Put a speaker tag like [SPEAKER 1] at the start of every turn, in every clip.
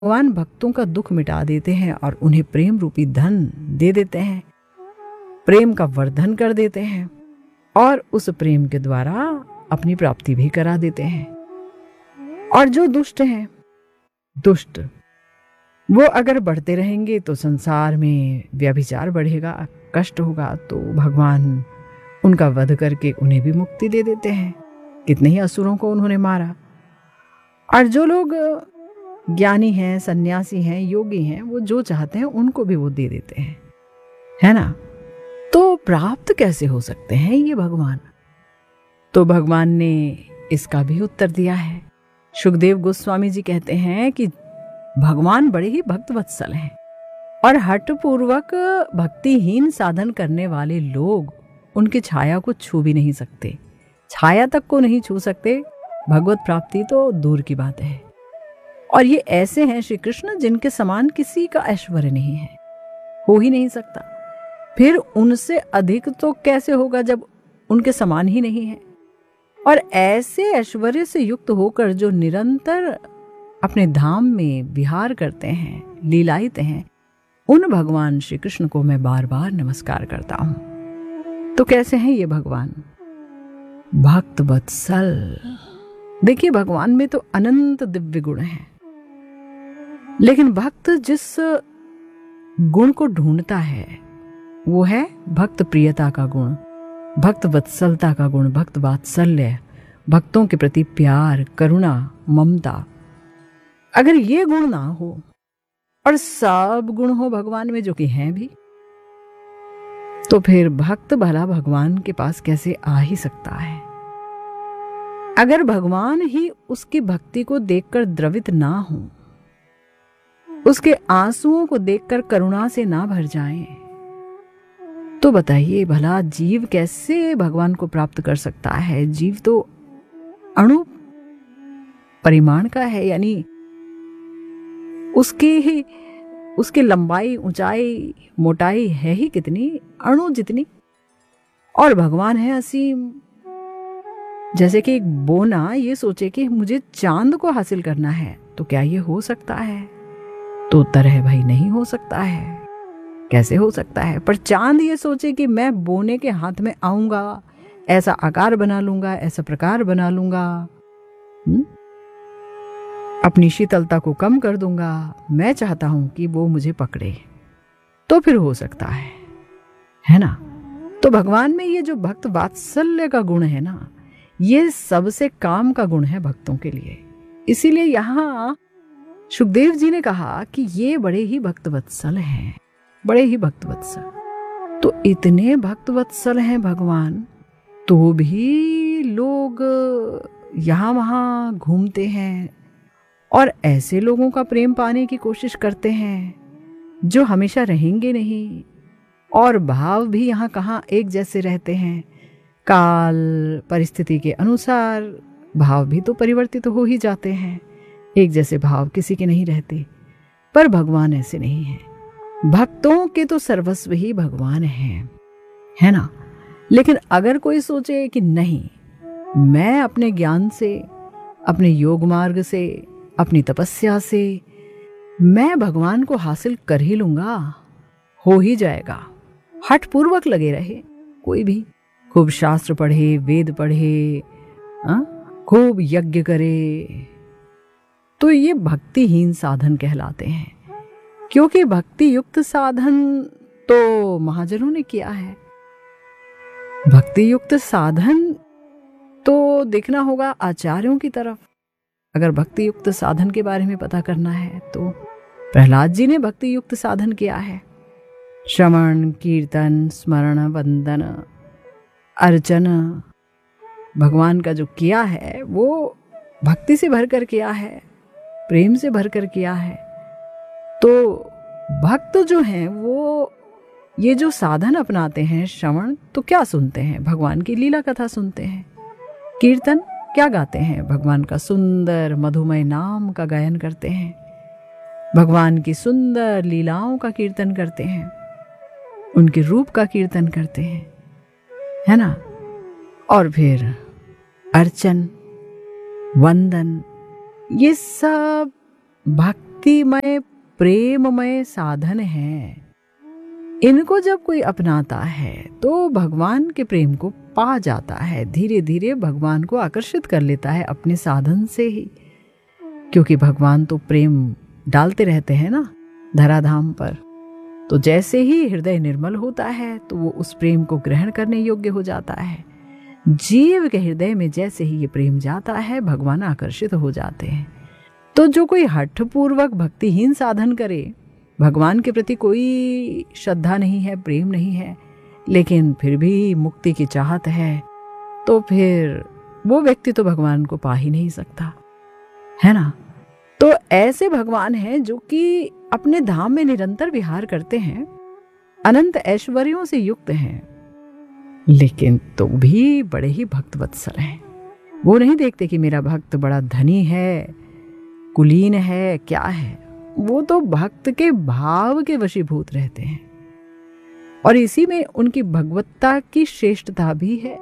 [SPEAKER 1] भगवान भक्तों का दुख मिटा देते हैं और उन्हें प्रेम रूपी धन दे देते हैं, प्रेम का वर्धन कर देते हैं और उस प्रेम के द्वारा अपनी प्राप्ति भी करा देते हैं। और जो दुष्ट हैं, दुष्ट वो अगर बढ़ते रहेंगे तो संसार में व्यभिचार बढ़ेगा, कष्ट होगा, तो भगवान उनका वध करके उन्हें भी मुक्ति दे देते हैं। कितने ही असुरों को उन्होंने मारा। और जो लोग ज्ञानी हैं, सन्यासी हैं, योगी हैं, वो जो चाहते हैं उनको भी वो दे देते हैं, है ना। तो प्राप्त कैसे हो सकते हैं ये भगवान? तो भगवान ने इसका भी उत्तर दिया है। सुखदेव गोस्वामी जी कहते हैं कि भगवान बड़े ही भक्त वत्सल हैं और हठ पूर्वक भक्तिहीन साधन करने वाले लोग उनकी छाया को छू भी नहीं सकते, छाया तक को नहीं छू सकते। भगवत प्राप्ति तो दूर की बात है। और ये ऐसे हैं श्री कृष्ण जिनके समान किसी का ऐश्वर्य नहीं है, हो ही नहीं सकता। फिर उनसे अधिक तो कैसे होगा जब उनके समान ही नहीं है। और ऐसे ऐश्वर्य से युक्त होकर जो निरंतर अपने धाम में विहार करते हैं, लीलायित हैं, उन भगवान श्री कृष्ण को मैं बार बार नमस्कार करता हूं। तो कैसे हैं ये भगवान? भक्त वत्सल। देखिए, भगवान में तो अनंत दिव्य गुण हैं, लेकिन भक्त जिस गुण को ढूंढता है वो है भक्त प्रियता का गुण, भक्त वत्सलता का गुण, भक्त वात्सल्य, भक्तों के प्रति प्यार, करुणा, ममता। अगर ये गुण ना हो और सब गुण हो भगवान में, जो कि हैं भी, तो फिर भक्त भला भगवान के पास कैसे आ ही सकता है? अगर भगवान ही उसकी भक्ति को देखकर द्रवित ना हो, उसके आंसुओं को देखकर करुणा से ना भर जाएं, तो बताइए भला जीव कैसे भगवान को प्राप्त कर सकता है? जीव तो अणु परिमाण का है, यानी उसकी लंबाई, ऊंचाई, मोटाई है ही कितनी, अणु जितनी। और भगवान है असीम। जैसे कि एक बोना ये सोचे कि मुझे चांद को हासिल करना है, तो क्या ये हो सकता है? तो उत्तर है भाई, नहीं हो सकता है। कैसे हो सकता है? पर चांद ये सोचे कि मैं बोने के हाथ में आऊंगा, ऐसा आकार बना लूंगा, ऐसा प्रकार बना लूंगा, अपनी शीतलता को कम कर दूंगा, मैं चाहता हूं कि वो मुझे पकड़े, तो फिर हो सकता है ना। तो भगवान में ये जो भक्त वात्सल्य का गुण है ना, ये सबसे काम का गुण है भक्तों के लिए। इसीलिए यहां सुखदेव जी ने कहा कि ये बड़े ही भक्त वत्सल हैं, बड़े ही भक्त वत्सल। तो इतने भक्त वत्सल हैं भगवान, तो भी लोग यहां वहां घूमते हैं और ऐसे लोगों का प्रेम पाने की कोशिश करते हैं जो हमेशा रहेंगे नहीं, और भाव भी यहाँ कहाँ एक जैसे रहते हैं। काल परिस्थिति के अनुसार भाव भी तो परिवर्तित हो ही जाते हैं, एक जैसे भाव किसी के नहीं रहते। पर भगवान ऐसे नहीं है। भक्तों के तो सर्वस्व ही भगवान है ना। लेकिन अगर कोई सोचे कि नहीं, मैं अपने ज्ञान से, अपने योग मार्ग से, अपनी तपस्या से मैं भगवान को हासिल कर ही लूंगा, हो ही जाएगा, हठ पूर्वक लगे रहे, कोई भी खूब शास्त्र पढ़े, वेद पढ़े, खूब यज्ञ करे, तो ये भक्तिहीन साधन कहलाते हैं। क्योंकि भक्ति युक्त साधन तो महाजनों ने किया है। भक्ति युक्त साधन तो देखना होगा आचार्यों की तरफ। अगर भक्ति युक्त साधन के बारे में पता करना है तो प्रहलाद जी ने भक्ति युक्त साधन किया है। श्रवण, कीर्तन, स्मरण, वंदन, अर्चन, भगवान का जो किया है वो भक्ति से भरकर किया है, प्रेम से भरकर किया है। तो भक्त जो हैं वो ये जो साधन अपनाते हैं, श्रवण तो क्या सुनते हैं? भगवान की लीला कथा सुनते हैं। कीर्तन क्या गाते हैं? भगवान का सुंदर मधुमय नाम का गायन करते हैं, भगवान की सुंदर लीलाओं का कीर्तन करते हैं, उनके रूप का कीर्तन करते हैं, है ना। और फिर अर्चन, वंदन, ये सब भक्ति भक्तिमय प्रेममय साधन है। इनको जब कोई अपनाता है तो भगवान के प्रेम को पा जाता है, धीरे धीरे भगवान को आकर्षित कर लेता है अपने साधन से ही, क्योंकि भगवान तो प्रेम डालते रहते हैं ना धराधाम पर। तो जैसे ही हृदय निर्मल होता है तो वो उस प्रेम को ग्रहण करने योग्य हो जाता है। जीव के हृदय में जैसे ही ये प्रेम जाता है भगवान आकर्षित हो जाते हैं। तो जो कोई हठपूर्वक भक्तिहीन साधन करे, भगवान के प्रति कोई श्रद्धा नहीं है, प्रेम नहीं है, लेकिन फिर भी मुक्ति की चाहत है, तो फिर वो व्यक्ति तो भगवान को पा ही नहीं सकता, है ना। तो ऐसे भगवान हैं जो कि अपने धाम में निरंतर विहार करते हैं, अनंत ऐश्वर्यों से युक्त हैं, लेकिन तो भी बड़े ही भक्त वत्सल हैं। वो नहीं देखते कि मेरा भक्त बड़ा धनी है, कुलीन है, क्या है। वो तो भक्त के भाव के वशीभूत रहते हैं, और इसी में उनकी भगवत्ता की श्रेष्ठता भी है,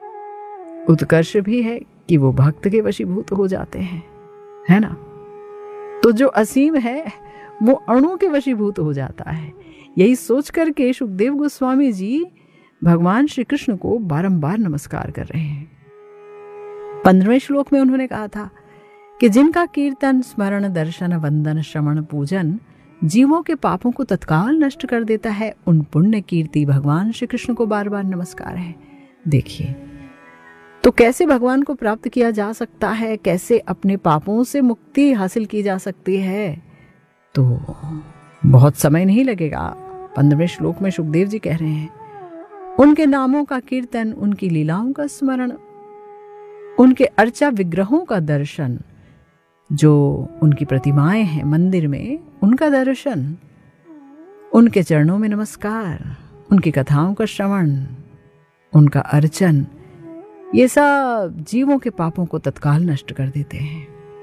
[SPEAKER 1] उत्कर्ष भी है कि वो भक्त के वशीभूत हो जाते हैं, है ना। तो जो असीम है वो अणु के वशीभूत हो जाता है। यही सोच करके सुखदेव गोस्वामी जी भगवान श्री कृष्ण को बारंबार नमस्कार कर रहे हैं। 15वें श्लोक में उन्होंने कहा था कि जिनका कीर्तन स्मरण दर्शन वंदन श्रवण पूजन जीवों के पापों को तत्काल नष्ट कर देता है, उन पुण्य कीर्ति भगवान श्री कृष्ण को बार बार नमस्कार है। देखिए तो कैसे भगवान को प्राप्त किया जा सकता है, कैसे अपने पापों से मुक्ति हासिल की जा सकती है। तो बहुत समय नहीं लगेगा। 15वें श्लोक में सुखदेव जी कह रहे हैं, उनके नामों का कीर्तन, उनकी लीलाओं का स्मरण, उनके अर्चा विग्रहों का दर्शन, जो उनकी प्रतिमाएं हैं मंदिर में उनका दर्शन, उनके चरणों में नमस्कार, उनकी कथाओं का श्रवण, उनका अर्चन, ये सब जीवों के पापों को तत्काल नष्ट कर देते हैं।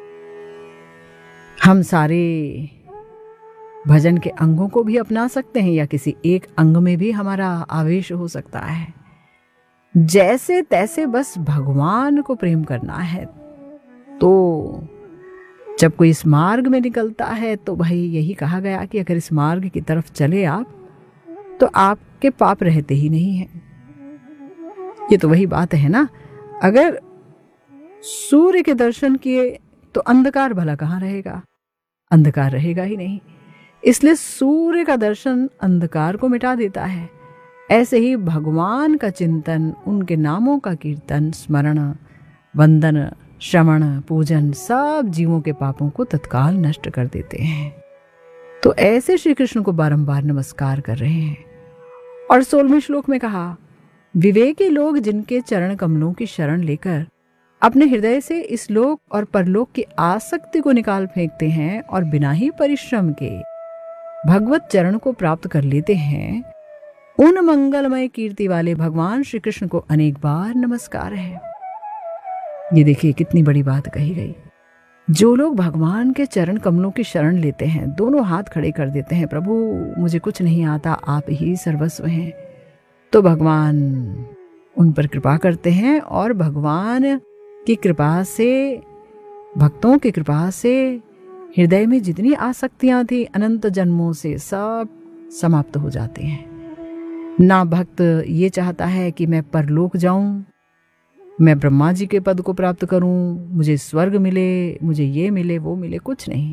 [SPEAKER 1] हम सारे भजन के अंगों को भी अपना सकते हैं, या किसी एक अंग में भी हमारा आवेश हो सकता है। जैसे तैसे बस भगवान को प्रेम करना है। तो जब कोई इस मार्ग में निकलता है तो भाई यही कहा गया कि अगर इस मार्ग की तरफ चले आप, तो आपके पाप रहते ही नहीं हैं। ये तो वही बात है ना, अगर सूर्य के दर्शन किए तो अंधकार भला कहाँ रहेगा, अंधकार रहेगा ही नहीं। इसलिए सूर्य का दर्शन अंधकार को मिटा देता है। ऐसे ही भगवान का चिंतन, उनके नामों का कीर्तन, स्मरण, वंदन, श्रवण, पूजन सब जीवों के पापों को तत्काल नष्ट कर देते हैं। तो ऐसे श्री कृष्ण को बारंबार नमस्कार कर रहे हैं। और 16वें श्लोक में कहा, विवेकी लोग जिनके चरण कमलों की शरण लेकर अपने हृदय से इस लोक और परलोक की आसक्ति को निकाल फेंकते हैं और बिना ही परिश्रम के भगवत चरण को प्राप्त कर लेते हैं, उन मंगलमय कीर्ति वाले भगवान श्री कृष्ण को अनेक बार नमस्कार है। ये देखिए कितनी बड़ी बात कही गई। जो लोग भगवान के चरण कमलों की शरण लेते हैं, दोनों हाथ खड़े कर देते हैं, प्रभु मुझे कुछ नहीं आता, आप ही सर्वस्व हैं, तो भगवान उन पर कृपा करते हैं। और भगवान की कृपा से, भक्तों की कृपा से हृदय में जितनी आसक्तियां थी अनंत जन्मों से, सब समाप्त हो जाते हैं। ना भक्त ये चाहता है कि मैं परलोक जाऊं, मैं ब्रह्मा जी के पद को प्राप्त करूं, मुझे स्वर्ग मिले, मुझे ये मिले, वो मिले, कुछ नहीं।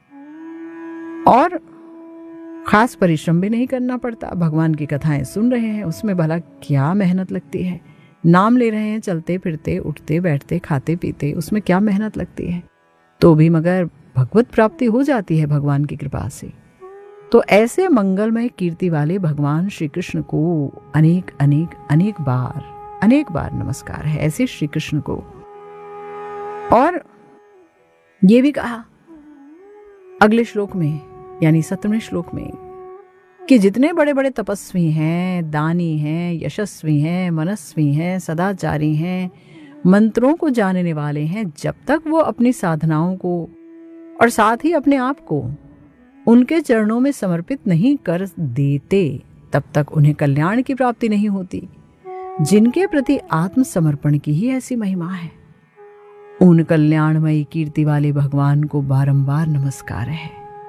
[SPEAKER 1] और खास परिश्रम भी नहीं करना पड़ता। भगवान की कथाएं सुन रहे हैं, उसमें भला क्या मेहनत लगती है। नाम ले रहे हैं, चलते फिरते, उठते बैठते, खाते पीते, उसमें क्या मेहनत लगती है। तो भी मगर भगवत प्राप्ति हो जाती है भगवान की कृपा से। तो ऐसे मंगलमय कीर्ति वाले भगवान श्री कृष्ण को अनेक अनेक अनेक बार नमस्कार है, ऐसे श्री कृष्ण को। और ये भी कहा अगले श्लोक में, यानी 17वें श्लोक में, कि जितने बड़े बड़े तपस्वी हैं, दानी हैं, यशस्वी हैं, मनस्वी हैं, सदाचारी हैं, मंत्रों को जानने वाले हैं, जब तक वो अपनी साधनाओं को और साथ ही अपने आप को उनके चरणों में समर्पित नहीं कर देते, तब तक उन्हें कल्याण की प्राप्ति नहीं होती। जिनके प्रति आत्मसमर्पण की ही ऐसी महिमा है, उन कल्याणमयी कीर्ति वाले भगवान को बारंबार नमस्कार है।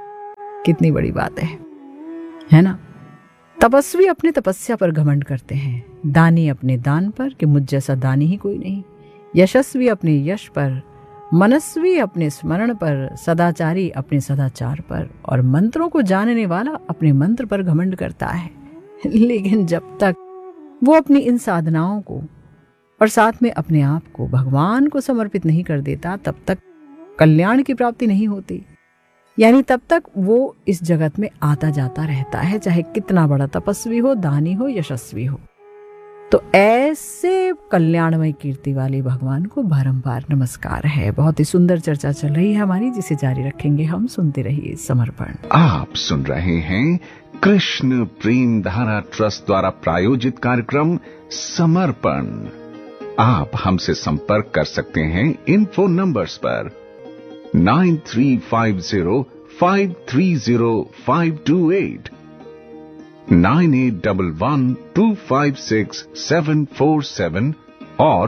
[SPEAKER 1] कितनी बड़ी बात है ना। तपस्वी अपने तपस्या पर घमंड करते हैं, दानी अपने दान पर कि मुझ जैसा दानी ही कोई नहीं, यशस्वी अपने यश पर, मनस्वी अपने स्मरण पर, सदाचारी अपने सदाचार पर, और मंत्रों को जानने वाला अपने मंत्र पर घमंड करता है। लेकिन जब तक वो अपनी इन साधनाओं को और साथ में अपने आप को भगवान को समर्पित नहीं कर देता, तब तक कल्याण की प्राप्ति नहीं होती। यानी तब तक वो इस जगत में आता जाता रहता है, चाहे कितना बड़ा तपस्वी हो, दानी हो, यशस्वी हो। तो ऐसे कल्याणमय कीर्ति वाले भगवान को बारंबार नमस्कार है। बहुत ही सुंदर चर्चा चल रही है हमारी, जिसे जारी रखेंगे हम। सुनते रहिए समर्पण।
[SPEAKER 2] आप सुन रहे हैं कृष्ण प्रेम धारा ट्रस्ट द्वारा प्रायोजित कार्यक्रम समर्पण। आप हमसे संपर्क कर सकते हैं इन फोन नंबर्स पर 9350530528, 9811256747 और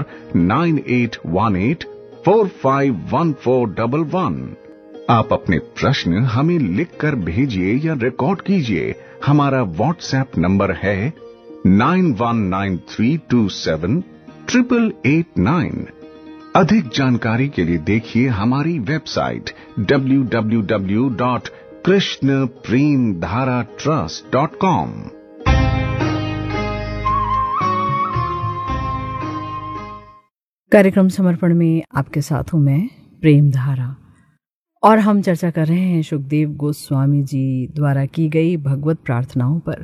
[SPEAKER 2] 9818451411। आप अपने प्रश्न हमें लिखकर भेजिए या रिकॉर्ड कीजिए। हमारा व्हाट्सएप नंबर है 9193278889। अधिक जानकारी के लिए देखिए हमारी वेबसाइट www.krishnapremdharatrust.com।
[SPEAKER 1] कार्यक्रम समर्पण में आपके साथ हूं मैं, प्रेम धारा, और हम चर्चा कर रहे हैं सुखदेव गोस्वामी जी द्वारा की गई भगवत प्रार्थनाओं पर।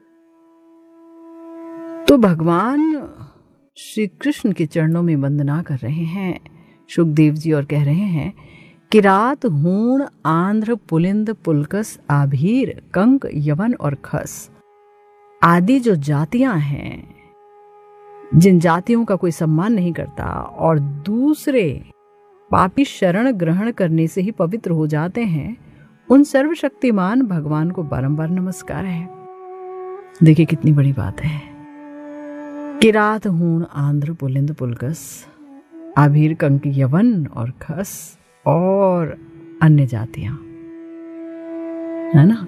[SPEAKER 1] तो भगवान श्री कृष्ण के चरणों में वंदना कर रहे हैं सुखदेव जी और कह रहे हैं कि किरात, हूण, आंध्र, पुलिंद, पुलकस, आभीर, कंक, यवन और खस आदि जो जातियां हैं, जिन जातियों का कोई सम्मान नहीं करता और दूसरे पापी शरण ग्रहण करने से ही पवित्र हो जाते हैं, उन सर्वशक्तिमान भगवान को बारंबार नमस्कार है। देखिए कितनी बड़ी बात है। किरात, हूण, आंध्र, पुलिंद, पुलकस, आभीर, कंक, यवन और खस और अन्य जातियां, है ना।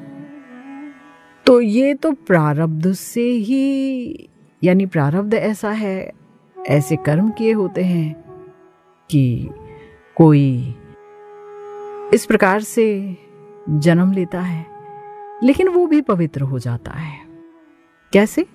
[SPEAKER 1] तो ये तो प्रारब्ध से ही, यानी प्रारब्ध ऐसा है, ऐसे कर्म किए होते हैं कि कोई इस प्रकार से जन्म लेता है, लेकिन वो भी पवित्र हो जाता है। कैसे?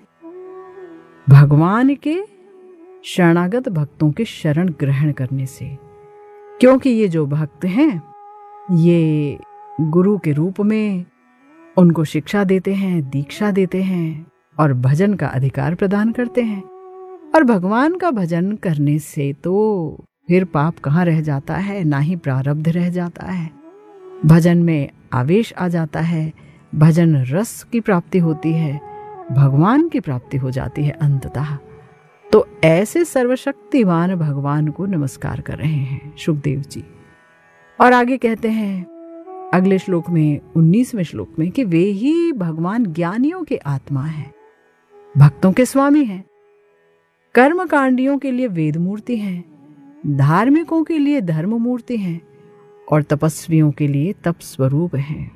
[SPEAKER 1] भगवान के शरणागत भक्तों के शरण ग्रहण करने से। क्योंकि ये जो भक्त हैं, ये गुरु के रूप में उनको शिक्षा देते हैं, दीक्षा देते हैं और भजन का अधिकार प्रदान करते हैं। और भगवान का भजन करने से तो फिर पाप कहाँ रह जाता है, ना ही प्रारब्ध रह जाता है। भजन में आवेश आ जाता है, भजन रस की प्राप्ति होती है, भगवान की प्राप्ति हो जाती है अंततः। तो ऐसे सर्वशक्तिमान भगवान को नमस्कार कर रहे हैं सुखदेव जी। और आगे कहते हैं अगले श्लोक में, 19वें श्लोक में, कि वे ही भगवान ज्ञानियों के आत्मा हैं, भक्तों के स्वामी हैं, कर्मकांडियों के लिए वेद मूर्ति हैं, धार्मिकों के लिए धर्म मूर्ति हैं और तपस्वियों के लिए तप स्वरूप हैं।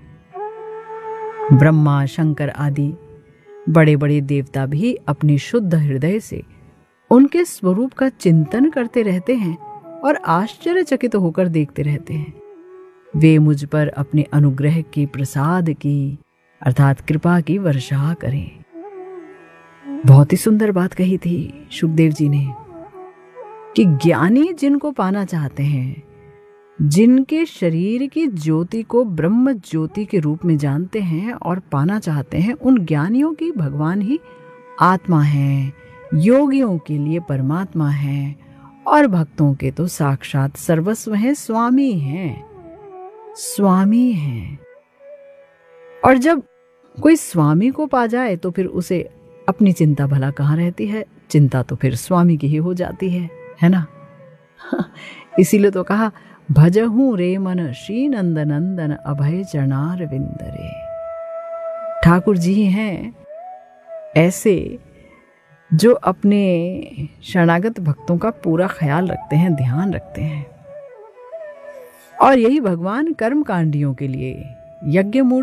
[SPEAKER 1] ब्रह्मा, शंकर आदि बड़े बड़े देवता भी अपने शुद्ध हृदय से उनके स्वरूप का चिंतन करते रहते हैं और आश्चर्यचकित होकर देखते रहते हैं। वे मुझ पर अपने अनुग्रह की, प्रसाद की, अर्थात कृपा की वर्षा करें। बहुत ही सुंदर बात कही थी सुखदेव जी ने कि ज्ञानी जिनको पाना चाहते हैं, जिनके शरीर की ज्योति को ब्रह्म ज्योति के रूप में जानते हैं और पाना चाहते हैं, उन ज्ञानियों की भगवान ही आत्मा है, योगियों के लिए परमात्मा है और भक्तों के तो साक्षात सर्वस्व हैं, स्वामी हैं, स्वामी हैं। और जब कोई स्वामी को पा जाए तो फिर उसे अपनी चिंता भला कहाँ रहती है, चिंता तो फिर स्वामी की ही हो जाती है ना। इसीलिए तो कहा, भजहूं रे मन श्री नंद नंदन अभय चरणार विंदरे। ठाकुर जी हैं ऐसे जो अपने शरणागत भक्तों का पूरा ख्याल रखते हैं, ध्यान रखते हैं। और यही भगवान कर्मकांडियों के लिए यज्ञ मूर्ति